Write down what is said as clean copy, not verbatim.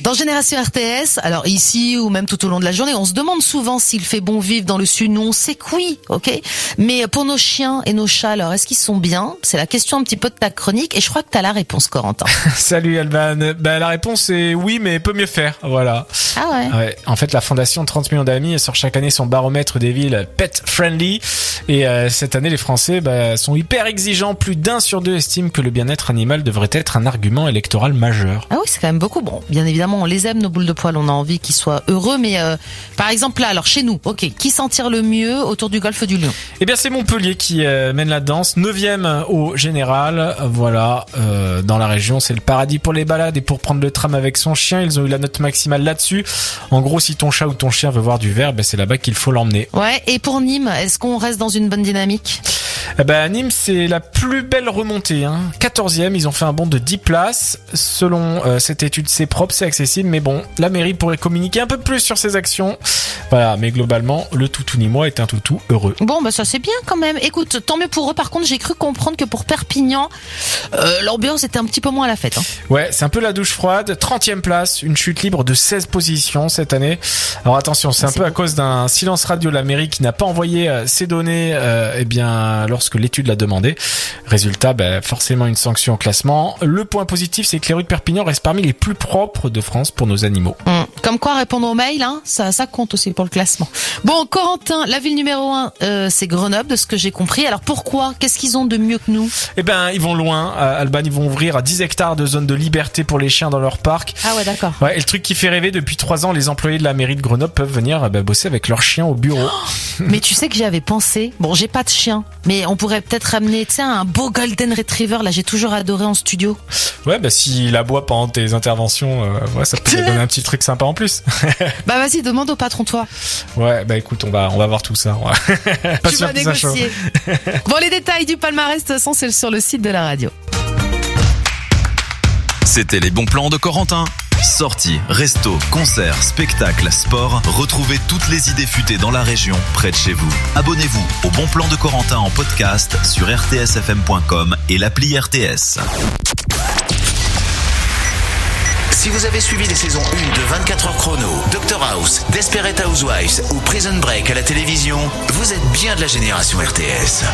Dans Génération RTS, alors ici ou même tout au long de la journée, on se demande souvent s'il fait bon vivre dans le sud. Nous, on sait que oui, ok. Mais pour nos chiens et nos chats, alors est-ce qu'ils sont bien? C'est la question un petit peu de ta chronique et je crois que t'as la réponse, Corentin. Salut Alban. La réponse est oui, mais peut mieux faire. Voilà. Ah ouais. En fait, la fondation 30 millions d'amis sort chaque année son baromètre des villes pet friendly. Et cette année, les Français sont hyper exigeants. Plus d'1 sur 2 estiment que le bien-être animal devrait être un argument électoral majeur. Ah oui, c'est quand même beaucoup. Bon, bien évidemment, on les aime, nos boules de poil, on a envie qu'ils soient heureux. Mais par exemple là, alors chez nous, ok, qui s'en tire le mieux autour du golfe du Lion? Eh bien, c'est Montpellier qui mène la danse. 9e au général. Voilà, dans la région, c'est le paradis pour les balades et pour prendre le tram avec son chien. Ils ont eu la note maximale là-dessus. En gros, si ton chat ou ton chien veut voir du vert, c'est là-bas qu'il faut l'emmener. Ouais, et pour Nîmes, est-ce qu'on reste dans une bonne dynamique? Nîmes, c'est la plus belle remontée. 14e, ils ont fait un bond de 10 places. Selon cette étude, c'est propre, c'est accessible. Mais bon, la mairie pourrait communiquer un peu plus sur ses actions. Voilà, mais globalement, le toutou nîmois est un toutou heureux. Bon, ça c'est bien quand même. Écoute, tant mieux pour eux. Par contre, j'ai cru comprendre que pour Perpignan, l'ambiance était un petit peu moins à la fête. Ouais, c'est un peu la douche froide. 30e place, une chute libre de 16 positions cette année. Alors attention, c'est un peu à cause d'un silence radio de la mairie qui n'a pas envoyé ses données lorsque l'étude l'a demandé. Résultat, forcément une sanction au classement. Le point positif, c'est que les rues de Perpignan restent parmi les plus propres de France pour nos animaux. Comme quoi, répondre aux mails, ça compte aussi pour le classement. Bon, Corentin, la ville numéro 1, c'est Grenoble, de ce que j'ai compris. Alors pourquoi? Qu'est-ce qu'ils ont de mieux que nous? Ils vont loin. Alban, ils vont ouvrir à 10 hectares de zones de liberté pour les chiens dans leur parc. Ah ouais, d'accord. Ouais, et le truc qui fait rêver, depuis 3 ans, les employés de la mairie de Grenoble peuvent venir bosser avec leurs chiens au bureau. Mais tu sais que j'y avais pensé. Bon, j'ai pas de chien, mais on pourrait peut-être ramener, un beau Golden Retriever. Là, j'ai toujours adoré en studio. Ouais, s'il aboie pendant tes interventions, ça peut te donner un petit truc sympa en plus. Vas-y, demande au patron, toi. Ouais, écoute, on va voir tout ça. Tu vas négocier. Bon, les détails du palmarès sont sur le site de la radio. C'était les bons plans de Corentin. Sorties, restos, concerts, spectacles, sport. Retrouvez toutes les idées futées dans la région, près de chez vous. Abonnez-vous au Bon Plan de Corentin en podcast sur rtsfm.com et l'appli RTS. Si vous avez suivi les saisons 1 de 24 heures chrono, Dr House, Desperate Housewives ou Prison Break à la télévision, vous êtes bien de la génération RTS.